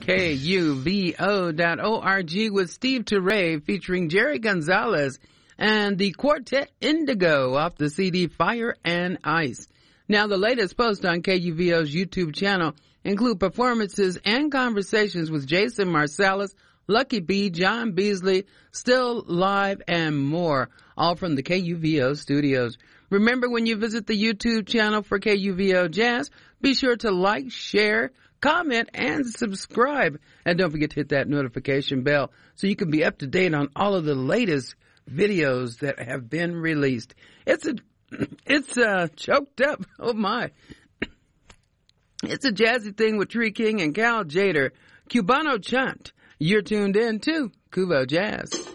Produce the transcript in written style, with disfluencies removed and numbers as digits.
KUVO.org with Steve Teray featuring Jerry Gonzalez and the Quartet Indigo off the CD Fire and Ice. Now, the latest posts on KUVO's YouTube channel include performances and conversations with Jason Marsalis, Lucky B, John Beasley, Still Live, and more, all from the KUVO studios. Remember, when you visit the YouTube channel for KUVO Jazz, be sure to like, share, comment, and subscribe. And don't forget to hit that notification bell so you can be up to date on all of the latest videos that have been released. It's choked up. Oh my. It's a jazzy thing with Tree King and Cal Jader. Cubano Chant. You're tuned in to Kuvo Jazz.